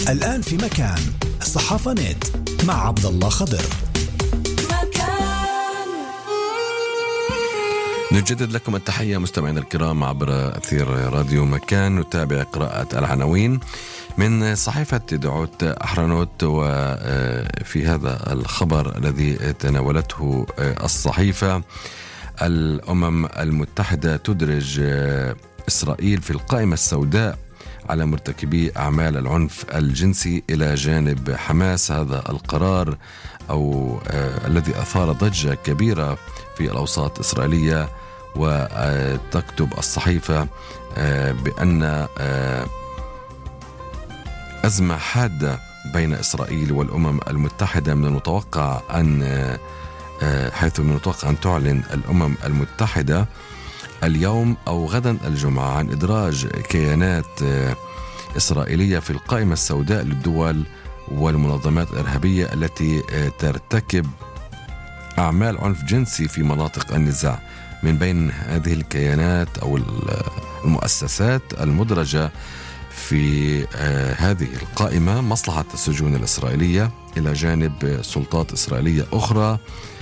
الآن في مكان صحافة نت مع عبد الله خضر. نجدد لكم التحية مستمعينا الكرام عبر أثير راديو مكان. نتابع قراءة العناوين من صحيفة دعوت أحرنوت. وفي هذا الخبر الذي تناولته الصحيفة: الأمم المتحدة تدرج إسرائيل في القائمة السوداء على مرتكبي أعمال العنف الجنسي إلى جانب حماس. هذا القرار الذي أثار ضجة كبيرة في الأوساط الإسرائيلية. وتكتب الصحيفة بأن أزمة حادة بين إسرائيل والأمم المتحدة من المتوقع أن تعلن الأمم المتحدة اليوم أو غدا الجمعة عن إدراج كيانات إسرائيلية في القائمة السوداء للدول والمنظمات الإرهابية التي ترتكب أعمال عنف جنسي في مناطق النزاع. من بين هذه الكيانات أو المؤسسات المدرجة في هذه القائمة مصلحة السجون الإسرائيلية إلى جانب سلطات إسرائيلية أخرى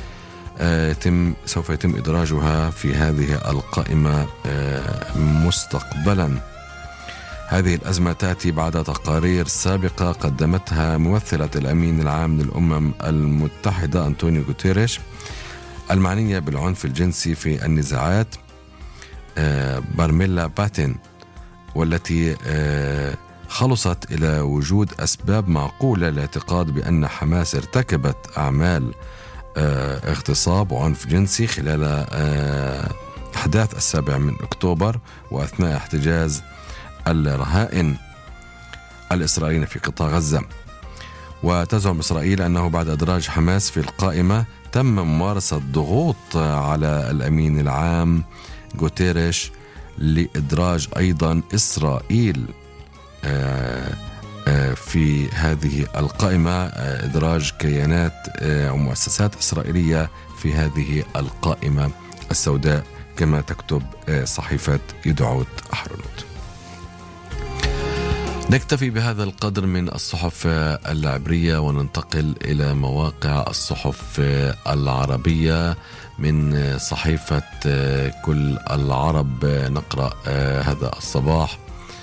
سوف يتم إدراجها في هذه القائمة مستقبلا. هذه الأزمة تأتي بعد تقارير سابقة قدمتها ممثلة الأمين العام للأمم المتحدة أنطونيو غوتيريش المعنية بالعنف الجنسي في النزاعات بارميلا باتين، والتي خلصت إلى وجود أسباب معقولة لاعتقاد بأن حماس ارتكبت أعمال اغتصاب وعنف جنسي خلال أحداث 7 أكتوبر وأثناء احتجاز الرهائن الإسرائيليين في قطاع غزة. وتزعم إسرائيل أنه بعد إدراج حماس في القائمة تم ممارسة ضغوط على الأمين العام غوتيريش لإدراج أيضا إسرائيل في هذه القائمة، إدراج كيانات ومؤسسات إسرائيلية في هذه القائمة السوداء كما تكتب صحيفة دعوت أحرنوت. نكتفي بهذا القدر من الصحف العبرية وننتقل إلى مواقع الصحف العربية. من صحيفة كل العرب نقرأ هذا الصباح: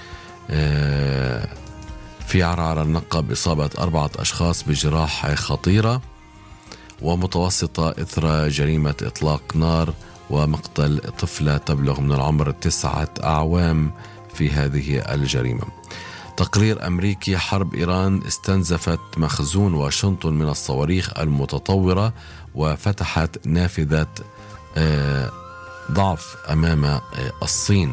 في عرعر النقب إصابة 4 أشخاص بجراح خطيرة ومتوسطة إثر جريمة إطلاق نار ومقتل طفلة تبلغ من العمر 9 أعوام في هذه الجريمة. تقرير أمريكي: حرب إيران استنزفت مخزون واشنطن من الصواريخ المتطورة وفتحت نافذة ضعف أمام الصين.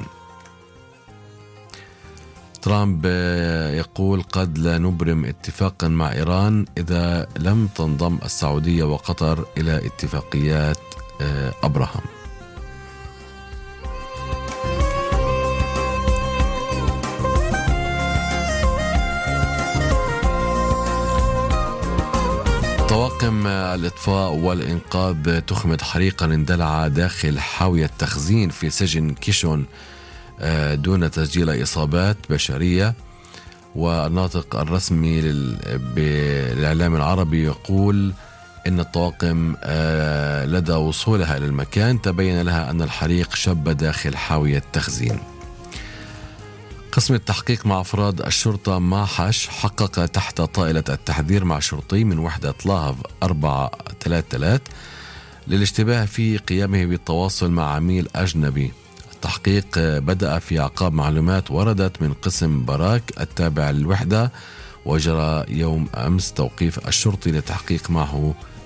ترامب يقول: قد لا نبرم اتفاقا مع إيران إذا لم تنضم السعودية وقطر إلى اتفاقيات أبراهام. طواقم الإطفاء والإنقاذ تخمد حريقا اندلع داخل حاوية تخزين في سجن كيشون دون تسجيل إصابات بشرية. والناطق الرسمي بالإعلام العربي يقول إن الطواقم لدى وصولها إلى المكان تبين لها أن الحريق شب داخل حاوية تخزين. قسم التحقيق مع أفراد الشرطة ماحش حقق تحت طائلة التحذير مع شرطي من وحدة لاهف 433 للاشتباه في قيامه بالتواصل مع عميل أجنبي. التحقيق بدأ في أعقاب معلومات وردت من قسم براك التابع للوحدة، وجرى يوم أمس توقيف الشرطي للتحقيق معه